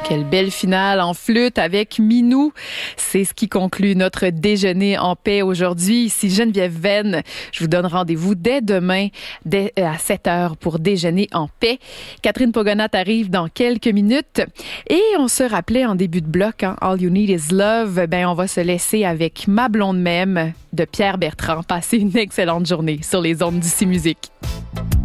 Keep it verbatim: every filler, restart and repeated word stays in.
Quelle belle finale en flûte avec Minou. C'est ce qui conclut notre déjeuner en paix aujourd'hui. Ici Geneviève Venn. Je vous donne rendez-vous dès demain dès, à sept heures pour déjeuner en paix. Catherine Pogonat arrive dans quelques minutes. Et on se rappelait en début de bloc, hein, All You Need Is Love. Ben, on va se laisser avec Ma blonde même de Pierre Bertrand. Passez une excellente journée sur les ondes d'Ici Musique.